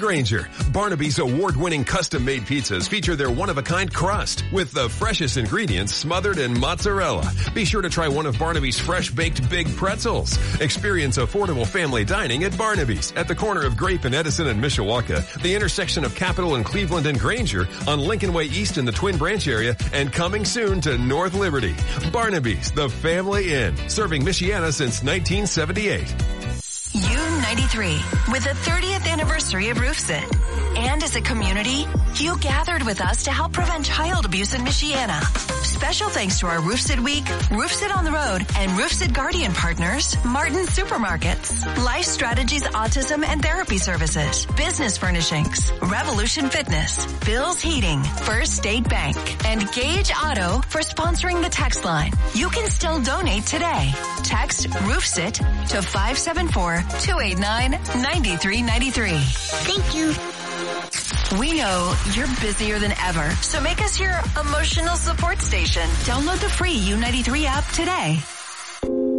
Grainger, Barnaby's award-winning custom-made pizzas feature their one-of-a-kind crust with the freshest ingredients smothered in mozzarella. Be sure to try one of Barnaby's fresh-baked big pretzels. Experience affordable family dining at Barnaby's at the corner of Grape and Edison and Mishawaka, the intersection of Capitol and Cleveland and Grainger, on Lincoln Way East in the Twin Branch area, and coming soon to North Liberty. Barnaby's, the family inn, serving Michiana since 1978. U93, with the 30th anniversary of RoofSit. And as a community, you gathered with us to help prevent child abuse in Michiana. Special thanks to our RoofSit Week, RoofSit on the Road, and RoofSit Guardian partners, Martin Supermarkets, Life Strategies Autism and Therapy Services, Business Furnishings, Revolution Fitness, Bill's Heating, First State Bank, and Gage Auto for sponsoring the text line. You can still donate today. Text RoofSit to 574-289-9393. Thank you. We know you're busier than ever, so make us your emotional support station. Download the free U93 app today.